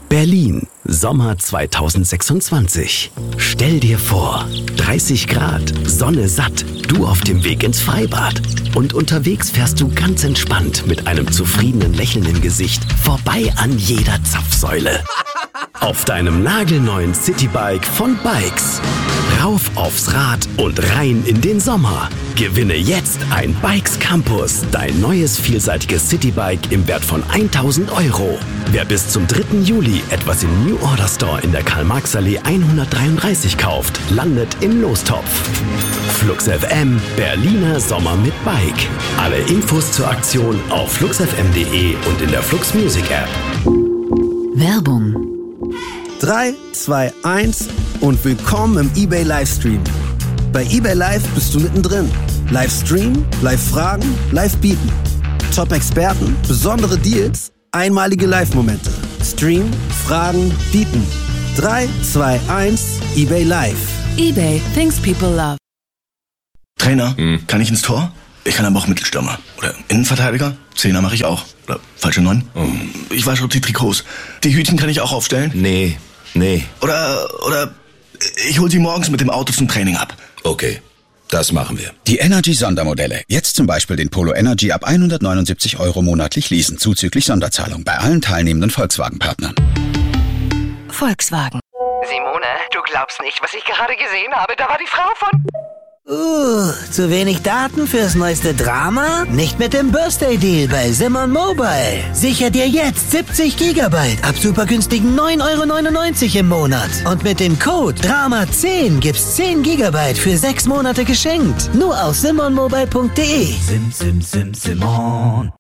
Berlin, Sommer 2026. Stell dir vor, 30 Grad, Sonne satt, du auf dem Weg ins Freibad. Und unterwegs fährst du ganz entspannt mit einem zufriedenen Lächeln im Gesicht vorbei an jeder Zapfsäule. Auf deinem nagelneuen Citybike von Bikes. Rauf aufs Rad und rein in den Sommer. Gewinne jetzt ein Bikes Campus, dein neues vielseitiges Citybike im Wert von 1.000 €. Wer bis zum 3. Juli etwas im New Order Store in der Karl-Marx-Allee 133 kauft, landet im Lostopf. Flux FM, Berliner Sommer mit Bike. Alle Infos zur Aktion auf fluxfm.de und in der Flux Music App. Werbung. 3, 2, 1 und willkommen im eBay Livestream. Bei eBay Live bist du mittendrin. Live streamen, live fragen, live bieten. Top-Experten, besondere Deals, einmalige Live-Momente. Stream, fragen, bieten. 3, 2, 1, eBay Live. eBay, things people love. Trainer, kann ich ins Tor? Ich kann aber auch Mittelstürmer. Oder Innenverteidiger? Zehner mache ich auch. Oder falsche 9? Ich wasche auch die Trikots. Die Hütchen kann ich auch aufstellen? Nee. Oder ich hol sie morgens mit dem Auto zum Training ab. Okay, das machen wir. Die Energy-Sondermodelle. Jetzt zum Beispiel den Polo Energy ab 179 € monatlich leasen, zuzüglich Sonderzahlung bei allen teilnehmenden Volkswagen-Partnern. Volkswagen. Simone, du glaubst nicht, was ich gerade gesehen habe. Da war die Frau von... Zu wenig Daten fürs neueste Drama? Nicht mit dem Birthday-Deal bei Simon Mobile. Sicher dir jetzt 70 GB ab super günstigen 9,99 € im Monat. Und mit dem Code DRAMA10 gibt's 10 GB für 6 Monate geschenkt. Nur auf simonmobile.de. Simon.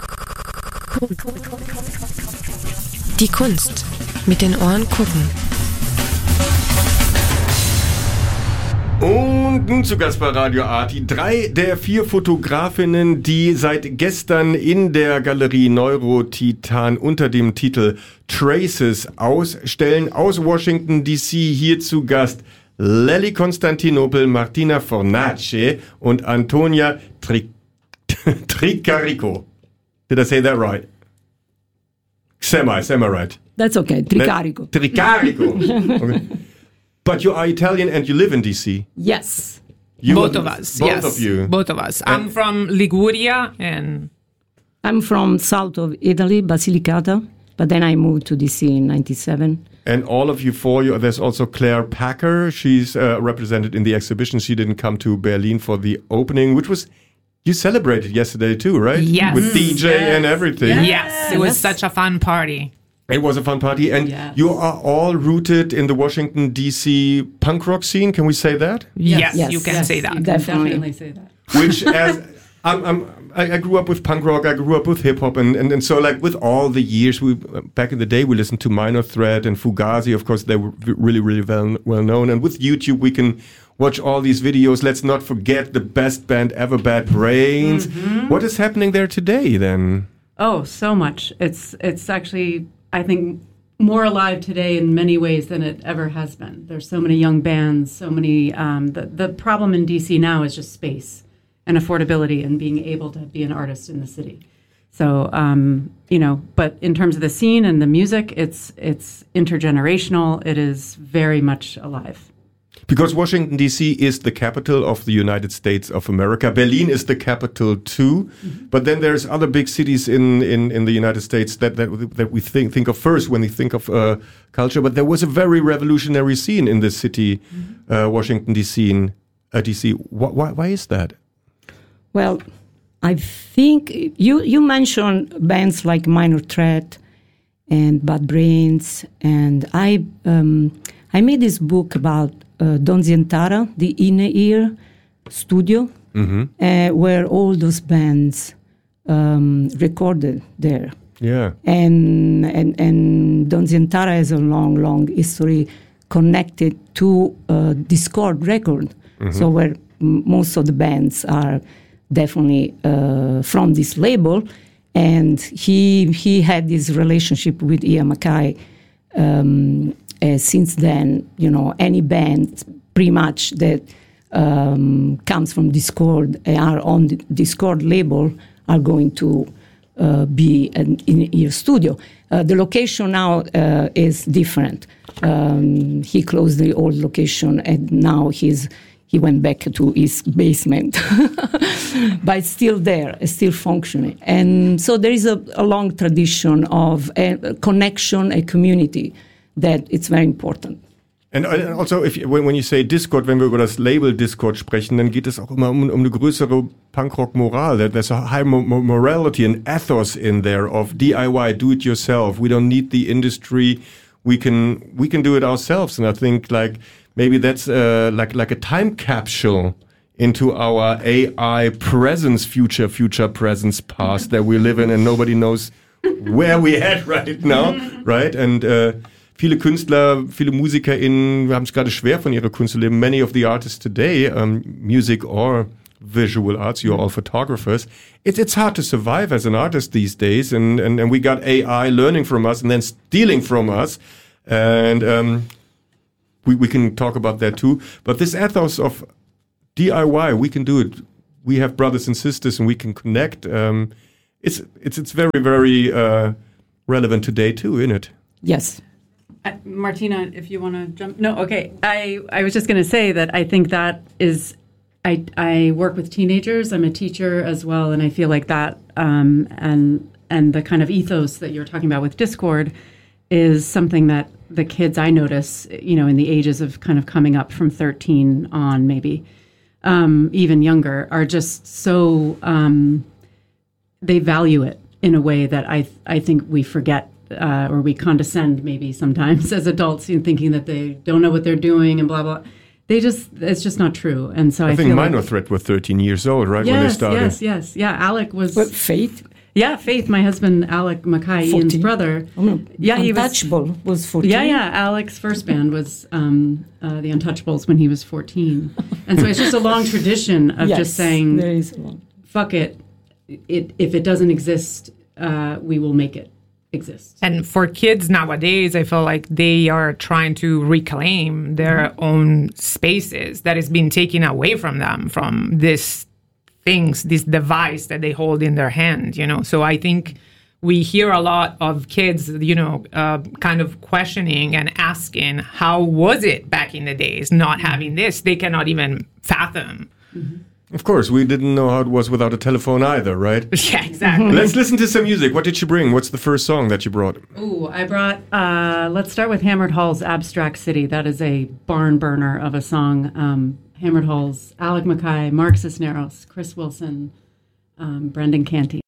Die Kunst. Mit den Ohren gucken. Und nun zu Gast bei Radio Arti 3 der 4 Fotografinnen, die seit gestern in der Galerie Neurotitan unter dem Titel Traces ausstellen. Aus Washington DC hier zu Gast Lelly Konstantinopel, Martina Fornace und Antonia Tricarico. Did I say that right? Semi right. That's okay, Tricarico. Okay. But you are Italian and you live in DC. Yes. Both of us. Both of you. Both of us. I'm from Liguria and... I'm from south of Italy, Basilicata, but then I moved to DC in 97. And all of you four, there's also Claire Packer. She's represented in the exhibition. She didn't come to Berlin for the opening, which was... You celebrated yesterday too, right? Yes. With DJ and everything. Yes, it was such a fun party. It was a fun party, and you are all rooted in the Washington, D.C. punk rock scene. Can we say that? Yes, you can say that. Definitely say that. Which, as I grew up with punk rock, I grew up with hip hop, and so like with all the years, back in the day, we listened to Minor Threat and Fugazi. Of course, they were really, really well known. And with YouTube, we can watch all these videos. Let's not forget the best band ever, Bad Brains. Mm-hmm. What is happening there today, then? Oh, so much. It's actually, I think, more alive today in many ways than it ever has been. There's so many young bands, so many... The problem in DC now is just space and affordability and being able to be an artist in the city. So, but in terms of the scene and the music, it's intergenerational. It is very much alive. Because Washington, D.C. is the capital of the United States of America. Berlin is the capital too. Mm-hmm. But then there's other big cities in the United States that we think of first when we think of culture. But there was a very revolutionary scene in this city, Washington, D.C. Why is that? Well, I think you mentioned bands like Minor Threat and Bad Brains. And I made this book about Don Zientara, the Inner Ear Studio, where all those bands recorded there. Yeah. And Don Zientara has a long history connected to Discord record. Mm-hmm. So where most of the bands are definitely from this label. And he had this relationship with Ian MacKaye. Since then, any band pretty much that comes from Discord and are on the Discord label are going to be in your studio. The location now is different. He closed the old location, and now he went back to his basement, but it's still there, it's still functioning. And so there is a long tradition of a connection, a community, that it's very important. And also, when you say Discord, wenn wir über das Label Discord sprechen, dann geht es auch immer um eine größere Punkrock-Moral. There's a high morality and ethos in there of DIY, do it yourself. We don't need the industry. We can do it ourselves. And I think maybe that's like a time capsule into our AI presence, future presence, past that we live in, and nobody knows where we at right now, right? And viele Künstler, viele MusikerInnen haben es gerade schwer von ihrer Kunst zu leben. Many of the artists today, music or visual arts, you're all photographers. It's hard to survive as an artist these days, and we got AI learning from us and then stealing from us, and we can talk about that too. But this ethos of DIY, we can do it. We have brothers and sisters, and we can connect. It's very, very relevant today too, isn't it? Yes. Martina, if you want to jump. No, okay. I was just going to say that I think that is, I work with teenagers. I'm a teacher as well, and I feel like that and the kind of ethos that you're talking about with Discord is something that the kids I notice, in the ages of kind of coming up from 13 on, maybe even younger, are just so they value it in a way that I think we forget. Or we condescend maybe sometimes as adults, thinking that they don't know what they're doing and blah, blah. It's just not true. And so I think feel Minor Threat were 13 years old, right, when they started? Yes. Yeah, Alec was... What, Faith? Yeah, Faith, my husband, Alec Mackay, Ian's brother. Oh, no. Yeah, Untouchable was 14. Yeah. Alec's first band was the Untouchables when he was 14. And so it's just a long tradition of just saying, there is one. Fuck it. If it doesn't exist, we will make it exist. And for kids nowadays, I feel like they are trying to reclaim their own spaces that has been taken away from them from this device that they hold in their hand, So I think we hear a lot of kids, kind of questioning and asking, how was it back in the days not having this? They cannot even fathom. Mm-hmm. Of course, we didn't know how it was without a telephone either, right? Yeah, exactly. Let's listen to some music. What did you bring? What's the first song that you brought? Ooh, I brought, let's start with Hammered Hall's Abstract City. That is a barn burner of a song. Hammered Hall's Alec Mackay, Mark Cisneros, Chris Wilson, Brendan Canty.